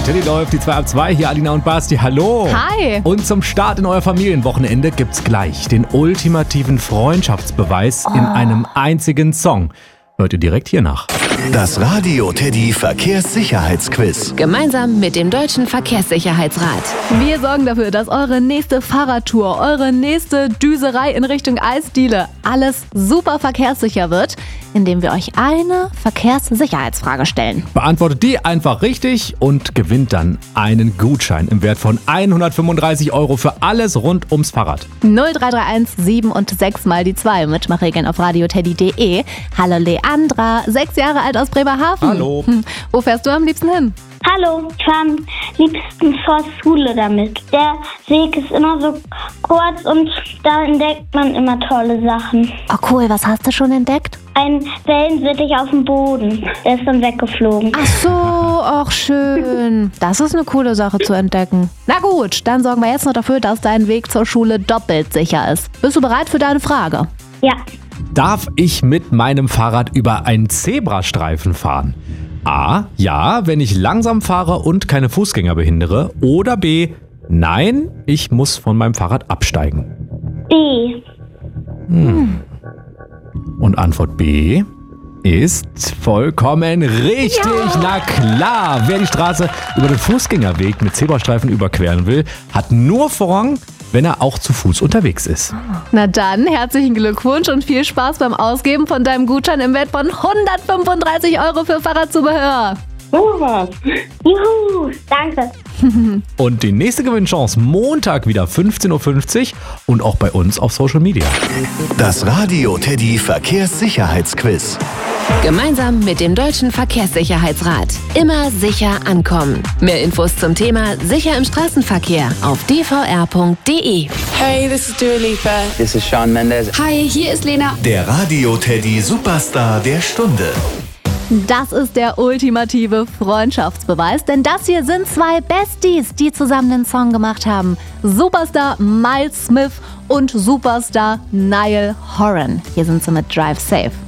Teddy läuft, die 2 ab 2, hier Alina und Basti, hallo. Hi. Und zum Start in euer Familienwochenende gibt's gleich den ultimativen Freundschaftsbeweis in einem einzigen Song. Hört ihr direkt hier nach. Das Radio Teddy Verkehrssicherheitsquiz. Gemeinsam mit dem Deutschen Verkehrssicherheitsrat. Wir sorgen dafür, dass eure nächste Fahrradtour, eure nächste Düserei in Richtung Eisdiele alles super verkehrssicher wird, indem wir euch eine Verkehrssicherheitsfrage stellen. Beantwortet die einfach richtig und gewinnt dann einen Gutschein im Wert von 135 € für alles rund ums Fahrrad. 0331 7 und 6 mal die 2. Mitmachregeln auf radioteddy.de. Hallo Leandra, 6 Jahre alt aus Bremerhaven. Hallo. Wo fährst du am liebsten hin? Hallo, ich fahre am liebsten zur Schule damit. Der Weg ist immer so kurz und da entdeckt man immer tolle Sachen. Oh cool, was hast du schon entdeckt? Ein Wellensittich auf dem Boden, der ist dann weggeflogen. Ach so, ach schön. Das ist eine coole Sache zu entdecken. Na gut, dann sorgen wir jetzt noch dafür, dass dein Weg zur Schule doppelt sicher ist. Bist du bereit für deine Frage? Ja, Darf ich mit meinem Fahrrad über einen Zebrastreifen fahren? A. Ja, wenn ich langsam fahre und keine Fußgänger behindere. Oder B. Nein, ich muss von meinem Fahrrad absteigen. B. Und Antwort B ist vollkommen richtig. Ja. Na klar, wer die Straße über den Fußgängerweg mit Zebrastreifen überqueren will, hat nur Vorrang, wenn er auch zu Fuß unterwegs ist. Na dann, herzlichen Glückwunsch und viel Spaß beim Ausgeben von deinem Gutschein im Wert von 135 € für Fahrradzubehör. Was? Juhu, danke. Und die nächste Gewinnchance Montag wieder 15:50 Uhr und auch bei uns auf Social Media. Das Radio Teddy Verkehrssicherheitsquiz. Gemeinsam mit dem Deutschen Verkehrssicherheitsrat. Immer sicher ankommen. Mehr Infos zum Thema Sicher im Straßenverkehr auf dvr.de. Hey, this is Dua Lipa. This is Shawn Mendes. Hi, hier ist Lena. Der Radio Teddy Superstar der Stunde. Das ist der ultimative Freundschaftsbeweis, denn das hier sind 2 Besties, die zusammen den Song gemacht haben. Superstar Miles Smith und Superstar Niall Horan. Hier sind sie mit Drive Safe.